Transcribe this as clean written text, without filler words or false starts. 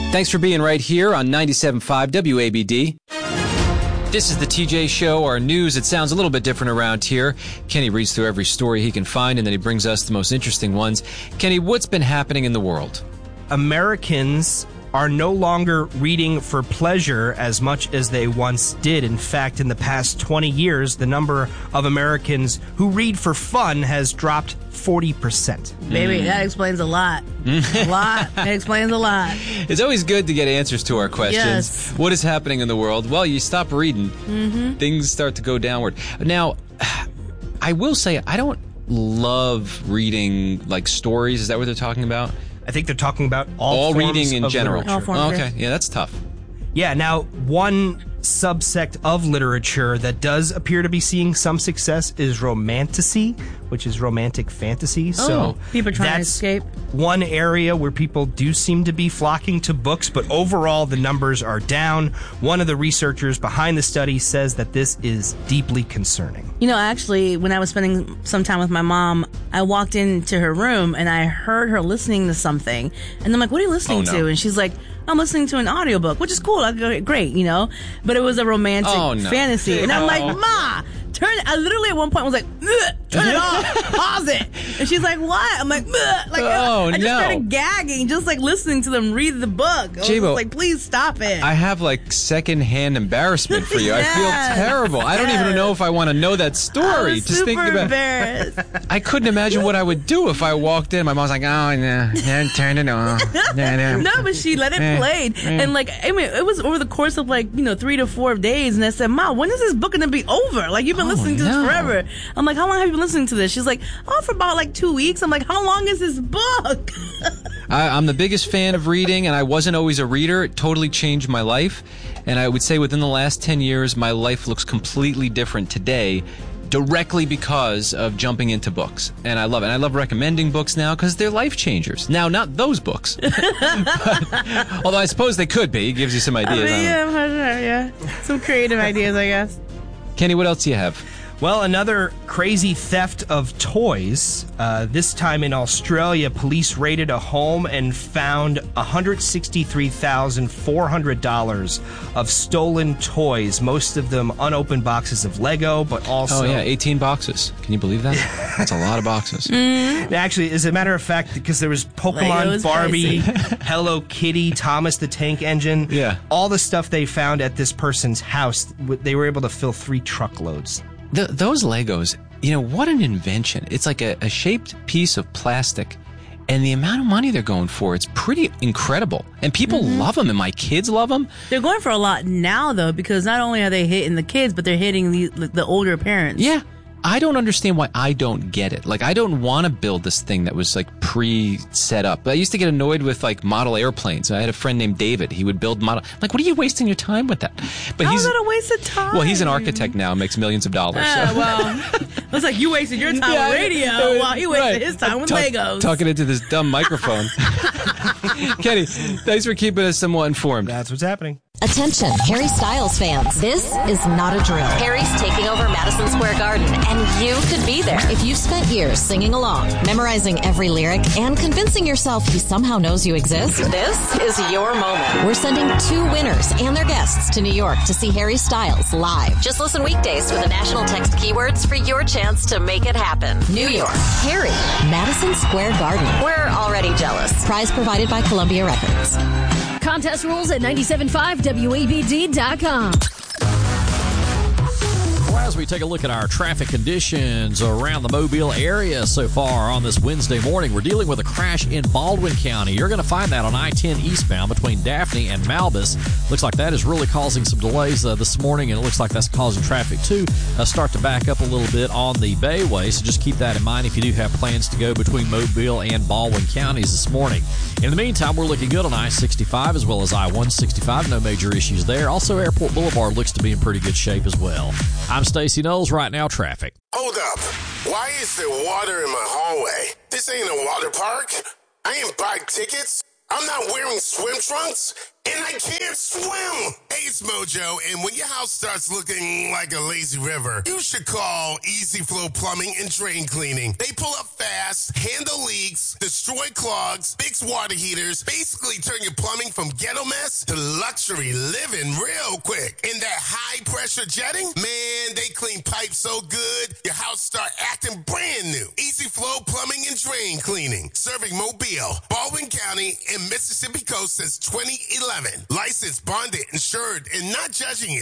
Thanks for being right here on 97.5 WABD. This is the TJ Show, our news. It sounds a little bit different around here. Kenny reads through every story he can find, and then he brings us the most interesting ones. Kenny, what's been happening in the world? Americans are no longer reading for pleasure as much as they once did. In fact, in the past 20 years, the number of Americans who read for fun has dropped 40%. Baby, that explains a lot. It explains a lot. It's always good to get answers to our questions. Yes. What is happening in the world? Well, you stop reading, things start to go downward. Now, I will say, I don't love reading, like, stories. Is that what they're talking about? I think they're talking about all forms reading in of general. literature. All forms, Okay, yeah, that's tough. Yeah, now, one subsect of literature that does appear to be seeing some success is romantasy, which is romantic fantasy. So people trying to that's escape. one area where people do seem to be flocking to books, but overall the numbers are down. One of the researchers behind the study says that this is deeply concerning. You know, actually, when I was spending some time with my mom, I walked into her room and I heard her listening to something. And I'm like, what are you listening to? And she's like, I'm listening to an audiobook, which is cool. I go, great, you know? But it was a romantic fantasy. And I'm like, Ma, I literally at one point was like, turn it off, pause it. And she's like, what? I'm like, I just started gagging, just like listening to them read the book. I was just like, please stop it. I have like secondhand embarrassment for you. Yes. I feel terrible. I don't even know if I want to know that story. I was just thinking about embarrassed. I couldn't imagine what I would do if I walked in. My mom's like, oh, no, turn it on. No, but she let it play. And like, I mean, it was over the course of like, 3 to 4 days. And I said, Ma, when is this book going to be over? Like, you've been listening to this forever. I'm like, how long have you been listening to this? She's like, for about like 2 weeks. I'm like, how long is this book? I'm the biggest fan of reading, and I wasn't always a reader. It totally changed my life. And I would say within the last 10 years, my life looks completely different today, directly because of jumping into books. And I love it. And I love recommending books now because they're life changers. Now, not those books. Although I suppose they could be. It gives you some ideas. Yeah. Some creative ideas, I guess. Kenny, what else do you have? Well, another crazy theft of toys. This time in Australia, police raided a home and found $163,400 of stolen toys, most of them unopened boxes of Lego, but also... 18 boxes. Can you believe that? That's a lot of boxes. Actually, as a matter of fact, because there was Pokemon, Lego's Barbie, Hello Kitty, Thomas the Tank Engine, all the stuff they found at this person's house, they were able to fill 3 truckloads. Those Legos, what an invention. It's like a shaped piece of plastic, and the amount of money they're going for, it's pretty incredible. And people love them, and my kids love them. They're going for a lot now, though, because not only are they hitting the kids, but they're hitting the older parents. Yeah. I don't understand why I don't get it. Like, I don't want to build this thing that was, like, pre-set up. I used to get annoyed with, like, model airplanes. I had a friend named David. He would build model... Like, what are you wasting your time with that? But How is that a waste of time? Well, he's an architect now, makes millions of dollars. Well, it's like you wasted your time with radio while he wasted his time with Legos. Talking into this dumb microphone. Kenny, thanks for keeping us somewhat informed. That's what's happening. Attention, Harry Styles fans. This is not a drill. Harry's taking over Madison Square Garden, and you could be there. If you've spent years singing along, memorizing every lyric, and convincing yourself he somehow knows you exist, this is your moment. We're sending 2 winners and their guests to New York to see Harry Styles live. Just listen weekdays for the national text keywords for your chance to make it happen. New York, Harry, Madison Square Garden. We're already jealous. Prize provided by Columbia Records. Contest rules at 97.5WABD.com. As we take a look at our traffic conditions around the Mobile area so far on this Wednesday morning, we're dealing with a crash in Baldwin County. You're going to find that on I-10 eastbound between Daphne and Malbus. Looks like that is really causing some delays this morning, and it looks like that's causing traffic to start to back up a little bit on the Bayway. So just keep that in mind if you do have plans to go between Mobile and Baldwin counties this morning. In the meantime, we're looking good on I-65 as well as I-165. No major issues there. Also, Airport Boulevard looks to be in pretty good shape as well. I'm Stacey Knowles. Right now, traffic. Hold up. Why is there water in my hallway? This ain't a water park. I ain't buy tickets. I'm not wearing swim trunks, and I can't swim. Hey, it's Mojo, and when your house starts looking like a lazy river, you should call Easy Flow Plumbing and Drain Cleaning. They pull up fast, handle leaks, destroy clogs, fix water heaters, basically turn your plumbing from ghetto mess to luxury living real quick. And that high-pressure jetting, man, they clean pipes so good, your house start acting brand new. Easy Flow Plumbing and Drain Cleaning, serving Mobile, Baldwin County, and Mississippi Coast since 2011. Licensed, bonded, insured, and not judging you.